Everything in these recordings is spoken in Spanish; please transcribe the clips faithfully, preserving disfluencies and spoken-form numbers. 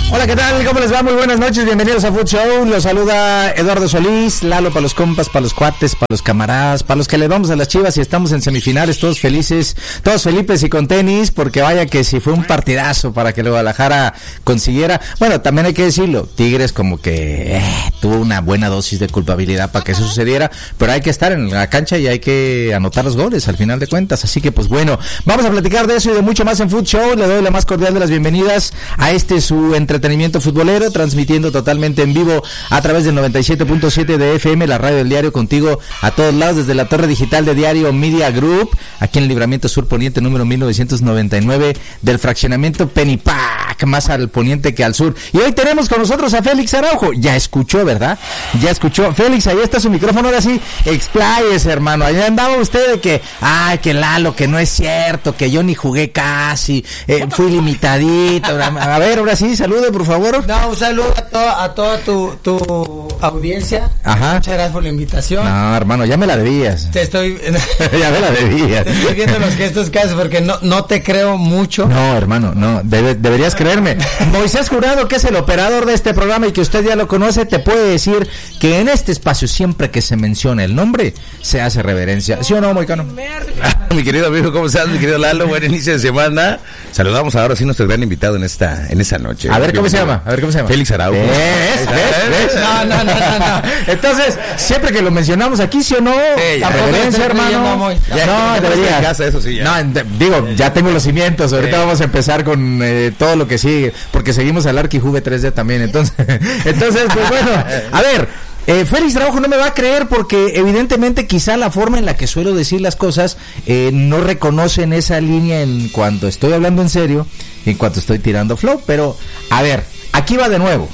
Hola, ¿qué tal? ¿Cómo les va? Muy buenas noches, bienvenidos a Food Show. Los saluda Eduardo Solís, Lalo para los compas, para los cuates, para los camaradas, para los que le vamos a las Chivas y estamos en semifinales, todos felices, todos felices y con tenis, porque vaya que si fue un partidazo para que el Guadalajara consiguiera. Bueno, también hay que decirlo, Tigres como que eh, tuvo una buena dosis de culpabilidad para que eso sucediera, pero hay que estar en la cancha y hay que anotar los goles al final de cuentas. Así que pues bueno, vamos a platicar de eso y de mucho más en Food Show. Le doy la más cordial de las bienvenidas a este su entretenimiento futbolero, transmitiendo totalmente en vivo a través del noventa y siete punto siete de F M, la radio del diario, contigo a todos lados desde la torre digital de Diario Media Group, aquí en el Libramiento Sur Poniente número mil novecientos noventa y nueve del fraccionamiento Penipac, más al poniente que al sur. Y hoy tenemos con nosotros a Félix Araujo. Ya escuchó, ¿verdad? Ya escuchó. Félix, ahí está su micrófono, ahora sí, expláyese, hermano. Allá andaba usted de que, ay, que Lalo, que no es cierto, que yo ni jugué casi, eh, fui limitadito. A ver, ahora sí, salude, por favor. No, un saludo a, to, a toda tu, tu audiencia. Ajá. Muchas gracias por la invitación. No, hermano, ya me la debías. Te estoy... ya me la debías. Te estoy viendo los gestos que haces porque no, no te creo mucho. No, hermano, no, debe, deberías creerme. Moisés Jurado, que es el operador de este programa y que usted ya lo conoce, te puede decir que en este espacio, siempre que se menciona el nombre, se hace reverencia. ¿Sí o no, Moicano? Mi querido amigo, ¿cómo estás? Mi querido Lalo, buen inicio de semana. Saludamos ahora sí a nuestro gran invitado en esta, en esta noche. A ver, ¿cómo se llama? A ver, ¿cómo se llama? Félix Araujo. ¿Ves? ¿Ves? ¿Ves? No, no, no, no, no. Entonces, siempre que lo mencionamos aquí, ¿sí o no? Hey, la reverencia, hermano. Ya, no, debería. Casa, eso sí, ya. No, de, digo, ya tengo los cimientos. Ahorita hey. vamos a empezar con eh, todo lo que sigue, porque seguimos al Arqui Juve tres D también. Entonces, entonces, pues bueno, a ver. Eh, Félix Araujo no me va a creer porque evidentemente quizá la forma en la que suelo decir las cosas eh, no reconocen esa línea en cuanto estoy hablando en serio y en cuanto estoy tirando flow, pero a ver, aquí va de nuevo.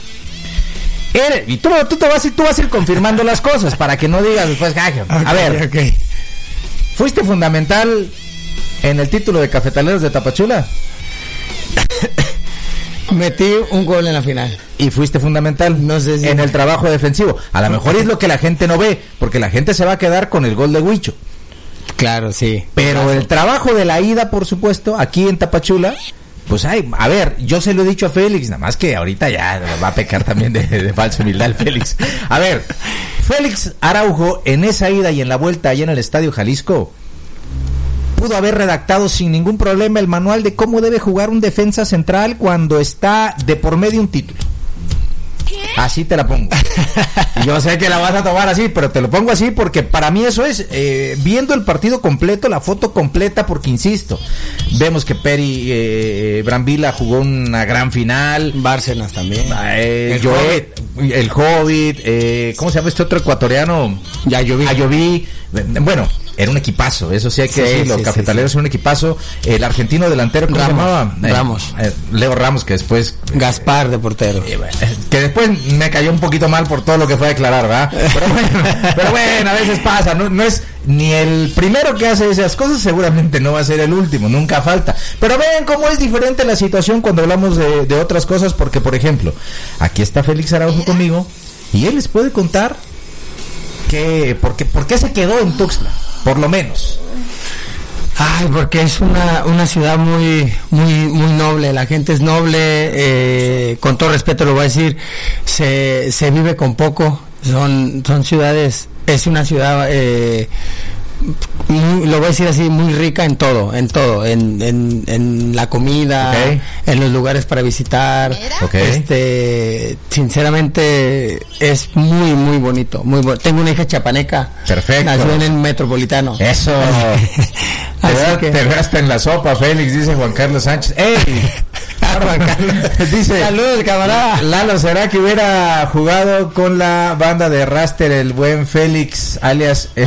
Eres, y tú, tú, te vas, tú vas a ir confirmando las cosas para que no digas después, a okay, ver, okay. ¿fuiste fundamental en el título de Cafetaleros de Tapachula? Metí un gol en la final. Y fuiste fundamental no sé si en el trabajo defensivo. A lo mejor es lo que la gente no ve, porque la gente se va a quedar con el gol de Huicho. Claro, sí. Pero el trabajo de la ida, por supuesto, aquí en Tapachula, pues hay, a ver, yo se lo he dicho a Félix, nada más que ahorita ya va a pecar también de, de falsa humildad el Félix. A ver, Félix Araujo en esa ida y en la vuelta allá en el Estadio Jalisco pudo haber redactado sin ningún problema el manual de cómo debe jugar un defensa central cuando está de por medio un título. Así te la pongo. Yo sé que la vas a tomar así, pero te lo pongo así porque para mí eso es, eh, viendo el partido completo, la foto completa, porque insisto, vemos que Peri eh, Brambila jugó una gran final. Bárcenas también. Eh, el, Joet, Hobbit. el Hobbit, eh, ¿cómo se llama este otro ecuatoriano? Yayoví. Yayoví. Bueno, era un equipazo, eso sí hay que sí, decirlo. Sí, Cafetaleros sí, sí. un equipazo. El argentino delantero, ¿cómo Ramos, se llamaba? Ramos. Eh, Leo Ramos, que después... Gaspar de portero. Eh, que después me cayó un poquito mal por todo lo que fue a declarar, ¿verdad? Pero bueno, pero bueno, a veces pasa. No, no es ni el primero que hace esas cosas, seguramente no va a ser el último, nunca falta. Pero ven cómo es diferente la situación cuando hablamos de, de otras cosas, porque, por ejemplo, aquí está Félix Araujo conmigo, y él les puede contar que, por qué, por qué se quedó en Tuxtla. Por lo menos. Ay, porque es una una ciudad muy muy muy noble, la gente es noble, eh, con todo respeto lo voy a decir, se se vive con poco, son son ciudades, es una ciudad eh, muy, lo voy a decir así, muy rica en todo, en todo, en en, en la comida, okay. en los lugares para visitar, okay. este, sinceramente es muy muy bonito, muy bo- tengo una hija chapaneca, perfecto, nació en el Metropolitano, eso, te, ve, que... te ve hasta en la sopa, Félix, dice Juan Carlos Sánchez, ¡ey! Juan Carlos, dice, saludos, camarada. Lalo, ¿será que hubiera jugado con la banda de Raster el buen Félix, alias eh,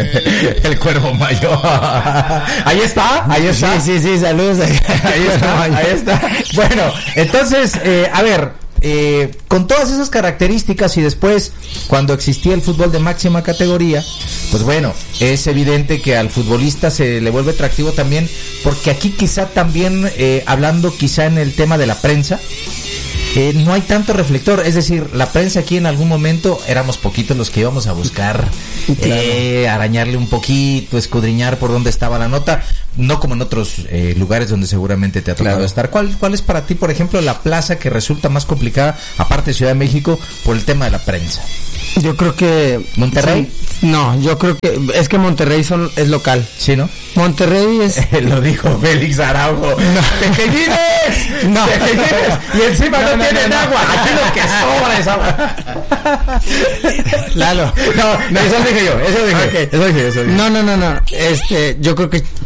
el Cuervo Mayor? Ahí está, ahí está. Sí, sí, sí, saludos. Ahí está, ahí está. Bueno, entonces, eh, a ver, eh, con todas esas características y después, cuando existía el fútbol de máxima categoría, pues bueno, es evidente que al futbolista se le vuelve atractivo también, porque aquí quizá también, eh, hablando quizá en el tema de la prensa, Eh, no hay tanto reflector, es decir, la prensa aquí en algún momento éramos poquitos los que íbamos a buscar, claro. eh, arañarle un poquito, escudriñar por dónde estaba la nota, no como en otros eh, lugares donde seguramente te ha tocado Claro. estar. ¿Cuál, ¿Cuál es para ti, por ejemplo, la plaza que resulta más complicada, aparte de Ciudad de México, por el tema de la prensa? Yo creo que... ¿Monterrey? Sí, no, yo creo que... Es que Monterrey son, es local. Sí, ¿no? Monterrey es... Lo dijo Félix Araujo. ¡Tequillines! No. ¡Tequillines! Y encima no, No, no, tienen no, no. agua. Aquí lo que sobra es agua. Lalo. No, no, eso dije yo. Eso dije. Ok. Eso dije, eso dije. No, no, no, no. Este, yo creo que